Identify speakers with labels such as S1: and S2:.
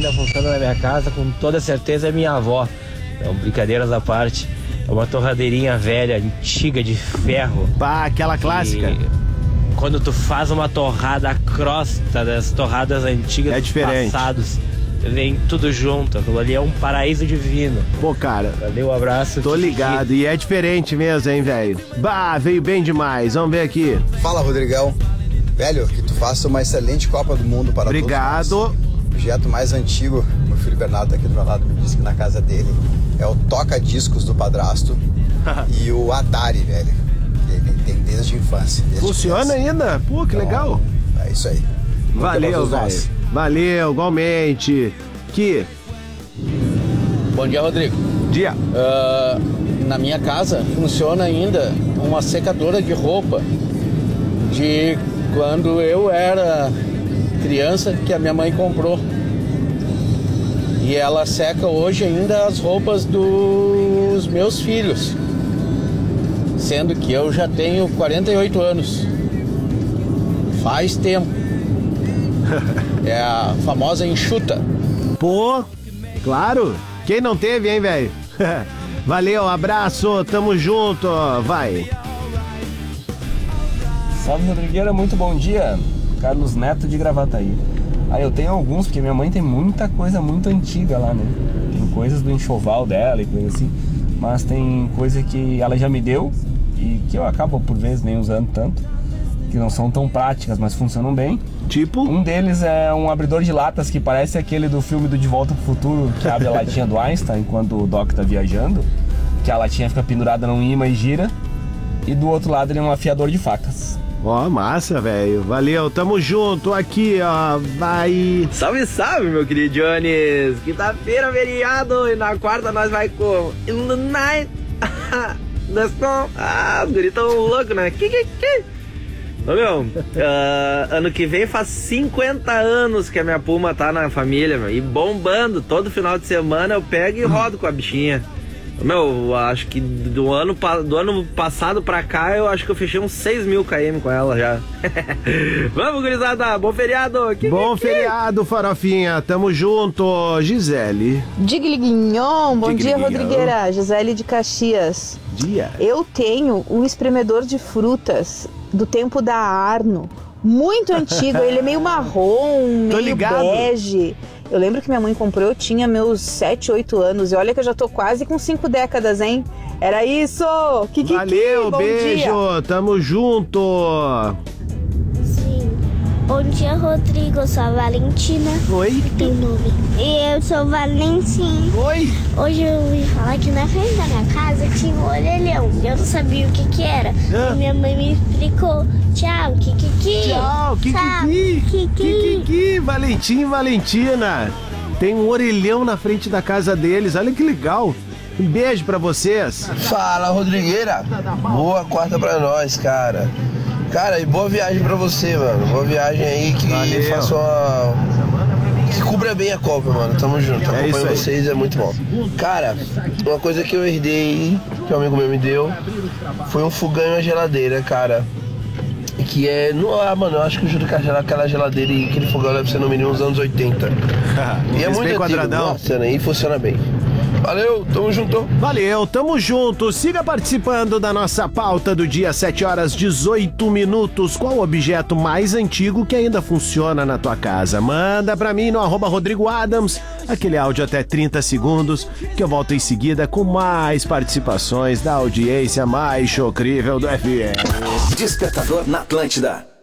S1: ainda funciona na minha casa, com toda certeza é minha avó. Então, brincadeiras à parte, é uma torradeirinha velha, antiga, de ferro.
S2: Pá, aquela clássica.
S1: Quando tu faz uma torrada, a crosta das torradas antigas
S2: é diferente.
S1: Passados, vem tudo junto. Aquilo ali é um paraíso divino.
S2: Pô, cara.
S1: Valeu, um abraço.
S2: Tô ligado. E é diferente mesmo, hein, velho? Bah, veio bem demais. Vamos ver aqui.
S3: Fala, Rodrigão. Velho, que tu faça uma excelente Copa do Mundo para
S2: obrigado.
S3: Todos nós. O objeto mais antigo, meu filho Bernardo tá aqui do meu lado, me disse que na casa dele é o toca-discos do padrasto e o Atari, velho. Ele tem desde a infância. Desde
S2: funciona
S3: criança.
S2: Ainda? Pô, que
S3: então,
S2: legal.
S3: É isso aí.
S2: Valeu, velho. Valeu, igualmente. Que?
S4: Bom dia, Rodrigo.
S2: Dia.
S4: Na minha casa funciona ainda uma secadora de roupa de quando eu era criança, que a minha mãe comprou. E ela seca hoje ainda as roupas dos meus filhos, sendo que eu já tenho 48 anos. Faz tempo. É a famosa enxuta.
S2: Pô, claro. Quem não teve, hein, velho? Valeu, abraço, tamo junto, vai.
S5: Salve, Rodrigueira, muito bom dia. Carlos Neto de Gravataí. Eu tenho alguns, porque minha mãe tem muita coisa muito antiga lá, né? Tem coisas do enxoval dela e coisa assim, mas tem coisa que ela já me deu e que eu acabo por vezes nem usando tanto, que não são tão práticas, mas funcionam bem.
S2: Tipo?
S5: Um deles é um abridor de latas que parece aquele do filme do De Volta pro Futuro, que abre a latinha do Einstein enquanto o Doc tá viajando, que a latinha fica pendurada num imã e gira, e do outro lado ele é um afiador de facas.
S2: Ó, massa, velho. Valeu, tamo junto aqui, ó. Vai.
S6: Salve, salve, meu querido Jones. Quinta-feira, feriado, e na quarta nós vai como? In the night. Nós com... os guris tão loucos, né? Ô, meu, ano que vem faz 50 anos que a minha Puma tá na família, meu, e bombando. Todo final de semana eu pego e rodo com a bichinha. Meu, acho que do ano passado pra cá, eu acho que eu fechei uns 6.000 km com ela já. Vamos, gurizada, bom feriado!
S2: Bom feriado, Farofinha, tamo junto, Gisele.
S7: Digliguinhon, bom dia, Rodrigueira. Gisele de Caxias.
S2: Dia.
S7: Eu tenho um espremedor de frutas do tempo da Arno, muito antigo, ele é meio marrom, meio bege. Eu lembro que minha mãe comprou, eu tinha meus 7, 8 anos. E olha que eu já tô quase com 5 décadas, hein? Era isso!
S2: Valeu,
S7: bom
S2: beijo!
S7: Dia.
S2: Tamo junto!
S8: Sim. Bom dia, Rodrigo. Eu sou a Valentina.
S2: Oi?
S8: Tem nome. E eu sou Valentim.
S2: Oi?
S8: Hoje eu ouvi falar que na frente da minha casa tinha um orelhão. Eu não sabia o que era. E minha mãe me explicou. Tchau, Kikiki.
S2: Tchau, Kikiki. Valentim, Valentina. Tem um orelhão na frente da casa deles. Olha que legal. Um beijo pra vocês.
S9: Fala, Rodrigueira. Boa quarta pra nós, cara. Cara, e boa viagem pra você, mano. Boa viagem aí, que faça uma... que cubra bem a Copa, mano. Tamo junto. Acompanho vocês, é muito bom. Cara, uma coisa que eu herdei, que um amigo meu me deu, foi um fogão e uma geladeira, cara. Que é... mano, eu acho que eu juro que aquela geladeira e aquele fogão deve ser no mínimo uns anos 80. E é muito antigo, nossa, né? E funciona bem. Valeu, tamo junto.
S2: Valeu, tamo junto. Siga participando da nossa pauta do dia, 7h18. Qual o objeto mais antigo que ainda funciona na tua casa? Manda pra mim no @RodrigoAdams, aquele áudio até 30 segundos, que eu volto em seguida com mais participações da audiência mais chocrível do FM.
S10: Despertador na Atlântida.